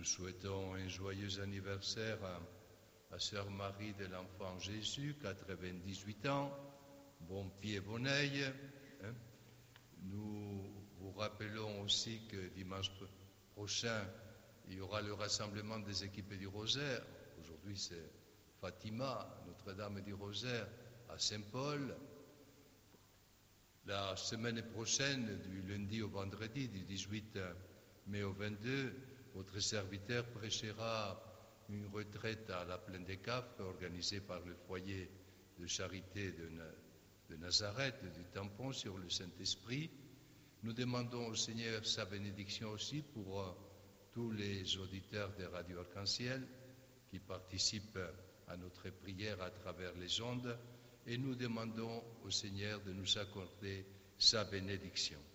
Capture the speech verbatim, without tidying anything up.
Nous souhaitons un joyeux anniversaire à, à Sœur Marie de l'Enfant Jésus, quatre-vingt-dix-huit ans, bon pied, bon oeil. Hein. Nous vous rappelons aussi que dimanche prochain, il y aura le rassemblement des équipes du Rosaire. Aujourd'hui, c'est Fatima, Notre-Dame du Rosaire, à Saint-Paul. La semaine prochaine, du lundi au vendredi, du dix-huit mai au vingt-deux, votre serviteur prêchera une retraite à la Plaine des Cafres organisée par le foyer de charité de, de Nazareth, du Tampon, sur le Saint-Esprit. Nous demandons au Seigneur sa bénédiction aussi pour euh, tous les auditeurs de Radio Arc-en-Ciel qui participent à notre prière à travers les ondes, et nous demandons au Seigneur de nous accorder sa bénédiction.